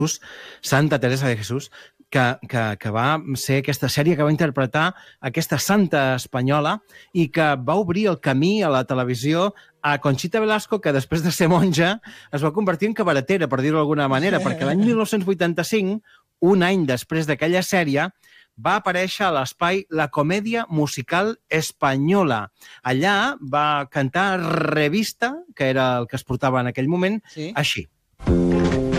Santa Teresa de Jesús, que va ser aquesta sèrie que va interpretar aquesta santa espanyola i que va obrir el camí a la televisió a Conxita Velasco, que després de ser monja es va convertir en cabaretera, per dir-ho d'alguna manera, perquè l'any 1985, un any després d'aquella sèrie, va aparèixer a l'espai La Comèdia Musical Espanyola. Allà va cantar Revista, que era el que es portava en aquell moment, així.